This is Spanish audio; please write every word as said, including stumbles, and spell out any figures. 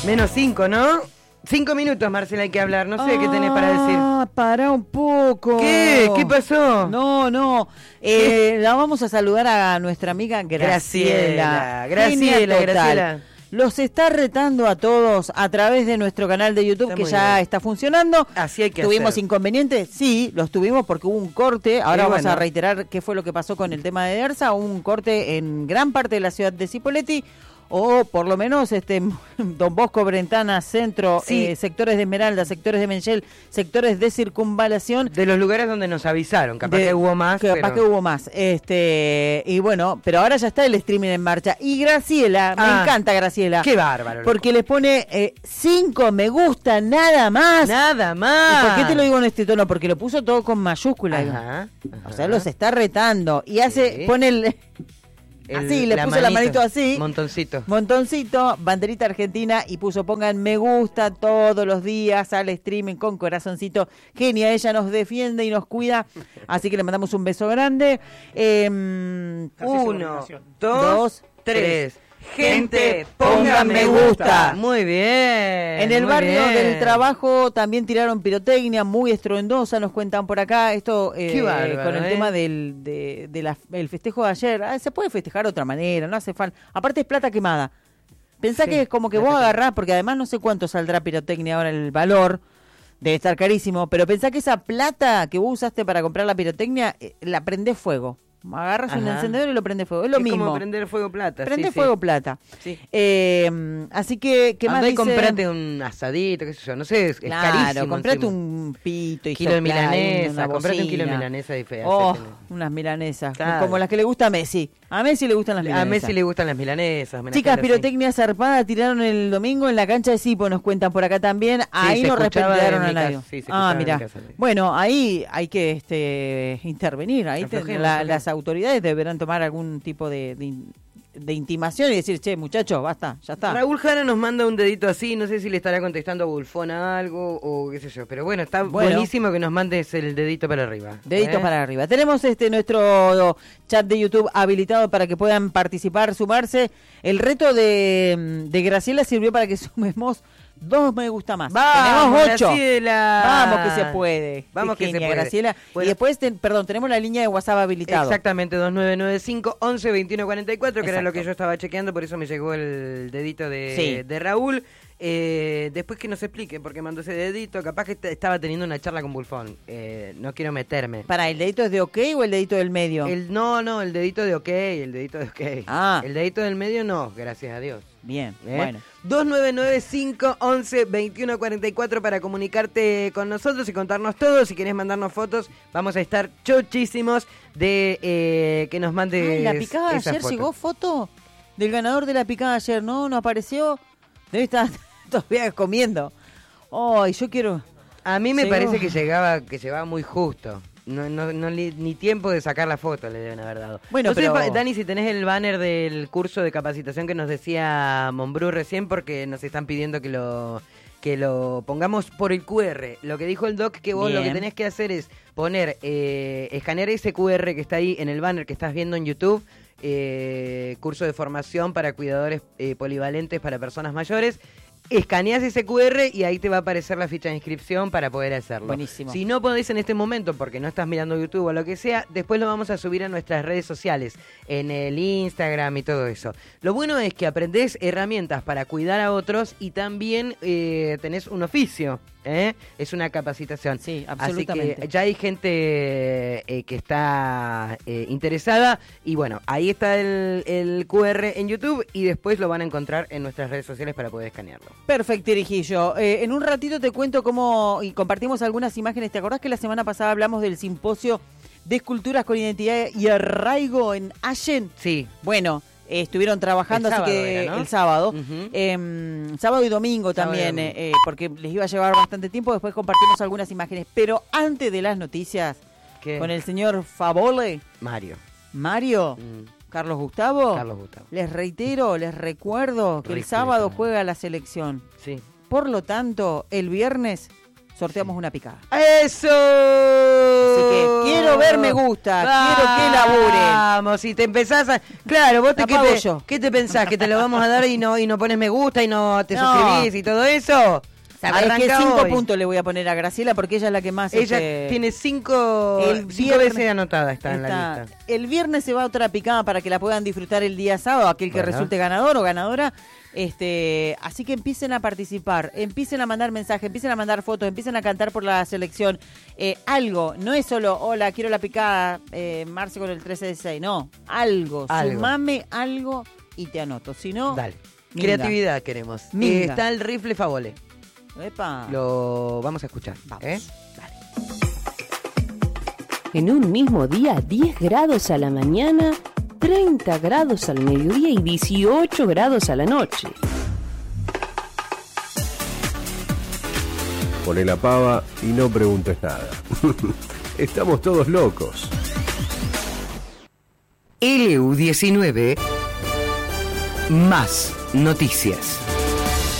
Menos cinco, ¿no? Cinco minutos, Marcela, hay que hablar. No sé ah, qué tenés para decir. Ah, pará un poco. ¿Qué? ¿Qué pasó? No, no. Eh, la vamos a saludar a nuestra amiga Graciela. Graciela, Graciela, Graciela. Los está retando a todos a través de nuestro canal de YouTube, está que ya bien. Está funcionando. Así hay que ¿Tuvimos hacer. inconvenientes? Sí, los tuvimos porque hubo un corte. Ahora y vamos bueno. a reiterar qué fue lo que pasó con el tema de Dersa. Hubo un corte en gran parte de la ciudad de Cipolletti. O por lo menos este Don Bosco, Brentana, Centro, sí. eh, sectores de Esmeralda, sectores de Menchel, sectores de Circunvalación. De los lugares donde nos avisaron, capaz de, que hubo más. Capaz pero... que hubo más. Este Y bueno, pero ahora ya está el streaming en marcha. Y Graciela, ah, me encanta Graciela. Qué bárbaro. Porque le pone eh, cinco me gusta, nada más. Nada más. ¿Y por qué te lo digo en este tono? Porque lo puso todo con mayúsculas. Ajá, ajá. O sea, los está retando. Y hace, sí. pone el... El, así, le la puso manito, la manito así. Montoncito. Montoncito, banderita argentina y puso pongan me gusta todos los días al streaming con corazoncito. Genia, ella nos defiende y nos cuida. Así que le mandamos un beso grande. Eh, Uno, dos, dos, tres. Gente, pongan me gusta. Muy bien. En el barrio bien. del trabajo también tiraron pirotecnia muy estruendosa, nos cuentan por acá. Esto eh, Qué bárbaro, con el ¿eh? tema del de, de la, el festejo de ayer. Ah, se puede festejar de otra manera, no hace falta. Aparte es plata quemada. Pensá sí, que es como que vos agarrás, porque además no sé cuánto saldrá pirotecnia ahora el valor. Debe estar carísimo, pero pensá que esa plata que vos usaste para comprar la pirotecnia, eh, la prendés fuego. Agarras Ajá. un encendedor y lo prende fuego. Es lo es mismo. como prender fuego plata. Prende sí, fuego sí. plata. Sí. Eh, así que, ¿qué Andá más y dice? comprate un asadito, qué sé yo, no sé, es, claro, es carísimo. comprate encima. un pito y kilo de soplá, milanesa, una comprate un bocina. kilo de milanesa y fea. Oh, unas milanesas, claro. como las que le gusta a Messi. A Messi le gustan las milanesas. A Messi le gustan las milanesas. Chicas, pirotecnia zarpada tiraron el domingo en la cancha de Sipo, nos cuentan por acá también. Sí, ahí no respetaron a nadie. Sí, ah, mira. Bueno, ahí hay que este, intervenir. Ahí te, la, las autoridades deberán tomar algún tipo de, de, de intimación y decir, che, muchachos, basta, ya está. Raúl Jara nos manda un dedito así, no sé si le estará contestando a Bulfón a algo o qué sé yo, pero bueno, está bueno, buenísimo que nos mandes el dedito para arriba. Dedito ¿eh? para arriba. Tenemos este nuestro chat de YouTube habilitado para que puedan participar, sumarse. El reto de, de Graciela sirvió para que sumemos dos me gusta más. Vamos, tenemos ocho. Graciela. Vamos que se puede. Vamos Qué que genia, se puede. Graciela. Bueno. Y después, ten, perdón, tenemos la línea de WhatsApp habilitada. Exactamente, dos nueve nueve cinco, once, veintiuno cuarenta y cuatro, que Exacto. era lo que yo estaba chequeando, por eso me llegó el dedito de, sí. de Raúl. Eh, después que nos explique por qué mandó ese dedito, capaz que t- estaba teniendo una charla con Bulfón. Eh, no quiero meterme. ¿Para el dedito es de ok o el dedito del medio? El, no, no, el dedito de ok, el dedito de ok. Ah. El dedito del medio no, gracias a Dios. Bien, ¿Eh? bueno. dos nueve nueve cinco, once, veintiuno cuarenta y cuatro para comunicarte con nosotros y contarnos todo. Si querés mandarnos fotos, vamos a estar chochísimos de eh, que nos mandes. Ay, la picada de ayer foto. llegó foto del ganador de la picada de ayer. No, no apareció. Debe estar todavía comiendo. Ay, yo quiero. A mí me llegó. parece que llegaba, que llegaba muy justo. No, no, no li, ni tiempo de sacar la foto le deben haber dado. Bueno, no sé, pero... Dani, si tenés el banner del curso de capacitación que nos decía Monbrú recién, porque nos están pidiendo que lo que lo pongamos por el cu erre. Lo que dijo el doc, que vos Bien. Lo que tenés que hacer es poner, eh, escanear ese cu erre que está ahí en el banner que estás viendo en YouTube, eh, curso de formación para cuidadores eh, polivalentes para personas mayores. Escaneás ese cu erre y ahí te va a aparecer la ficha de inscripción para poder hacerlo. Buenísimo. Si no podés en este momento porque no estás mirando YouTube o lo que sea, después lo vamos a subir a nuestras redes sociales, en el Instagram y todo eso. Lo bueno es que aprendés herramientas para cuidar a otros y también eh, tenés un oficio, ¿eh? Es una capacitación. Sí, absolutamente. Así que ya hay gente eh, que está eh, interesada y bueno, ahí está el, el cu erre en YouTube y después lo van a encontrar en nuestras redes sociales para poder escanearlo. Perfecto, Irijillo. Eh, en un ratito te cuento cómo, y compartimos algunas imágenes. ¿Te acordás que la semana pasada hablamos del simposio de esculturas con identidad y arraigo en Allen? Sí. Bueno, eh, estuvieron trabajando, el así sábado que era, ¿no? el sábado. Uh-huh. Eh, sábado y domingo sábado también, y domingo. Eh, porque les iba a llevar bastante tiempo. Después compartimos algunas imágenes. Pero antes de las noticias, ¿Qué? Con el señor Favole. Mario. Mario. Mm. Carlos Gustavo. Carlos Gustavo. Les reitero, les recuerdo que Reitero. el sábado juega la selección. Sí. Por lo tanto, el viernes sorteamos una picada. ¡Eso! Así que quiero ver me gusta, vamos, quiero que laburen. Vamos, si te empezás a... Claro, vos te, ¿qué te, yo. ¿qué te pensás? ¿Que te lo vamos a dar y no y no pones me gusta y no te No. suscribís y todo eso? ¿Sabés que Arranca cinco hoy. puntos le voy a poner a Graciela porque ella es la que más... Ella este, tiene cinco, el cinco viernes- veces anotada está, en la está- lista. El viernes se va otra picada para que la puedan disfrutar el día sábado, aquel que Bueno. resulte ganador o ganadora. Este, así que empiecen a participar, empiecen a mandar mensajes, empiecen a mandar fotos, empiecen a cantar por la selección. Eh, algo, no es solo, hola, quiero la picada, eh, Marce con el trece de seis, no, algo, Algo. sumame algo y te anoto, si no... Dale. minga. Creatividad queremos. Minga. Eh, está el rifle Favole. Epa. Lo vamos a escuchar. Vamos. ¿eh? En un mismo día, diez grados a la mañana, treinta grados al mediodía y dieciocho grados a la noche. Poné la pava y no preguntes nada. Estamos todos locos. L U diecinueve más noticias.